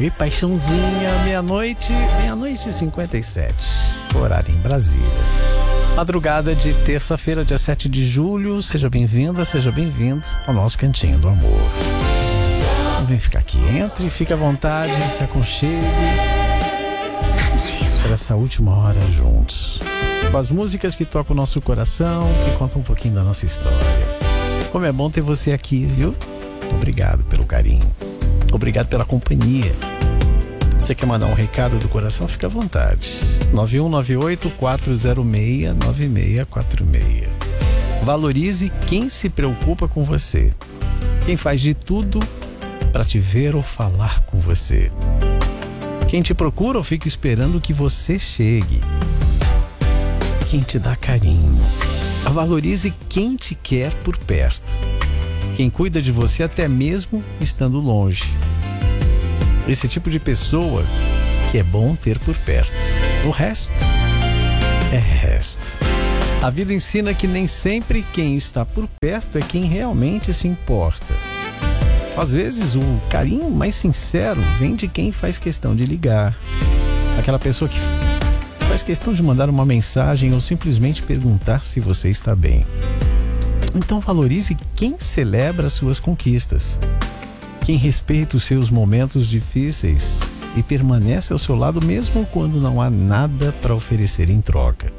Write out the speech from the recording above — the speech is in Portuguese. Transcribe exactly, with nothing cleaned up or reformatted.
Oi, paixãozinha, meia-noite, meia-noite e cinquenta e sete, horário em Brasília. Madrugada de terça-feira, dia sete de julho, seja bem-vinda, seja bem-vindo ao nosso Cantinho do Amor. Não vem ficar aqui, entre, fique à vontade, se aconchegue para essa última hora juntos. Com as músicas que tocam o nosso coração, que contam um pouquinho da nossa história. Como é bom ter você aqui, viu? Muito obrigado pelo carinho. Obrigado pela companhia. Você quer mandar um recado do coração? Fica à vontade. nove um nove oito, quatro zero seis, nove seis quatro seis. Valorize quem se preocupa com você. Quem faz de tudo para te ver ou falar com você. Quem te procura ou fica esperando que você chegue. Quem te dá carinho. Valorize quem te quer por perto. Quem cuida de você até mesmo estando longe. Esse tipo de pessoa que é bom ter por perto. O resto é resto. A vida ensina que nem sempre quem está por perto é quem realmente se importa. Às vezes o carinho mais sincero vem de quem faz questão de ligar. Aquela pessoa que faz questão de mandar uma mensagem ou simplesmente perguntar se você está bem. Então valorize quem celebra as suas conquistas. Quem respeita os seus momentos difíceis e permanece ao seu lado mesmo quando não há nada para oferecer em troca.